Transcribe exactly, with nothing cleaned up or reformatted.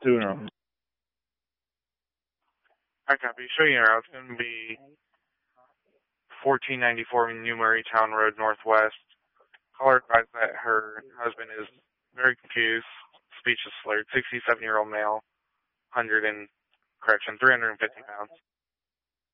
Two in a row. I copy. Show you now. It's going to be fourteen ninety-four New Murraytown Road Northwest. Caller advised that her husband is very confused, speech is slurred, sixty-seven-year-old male, one hundred and, correction, three hundred fifty pounds.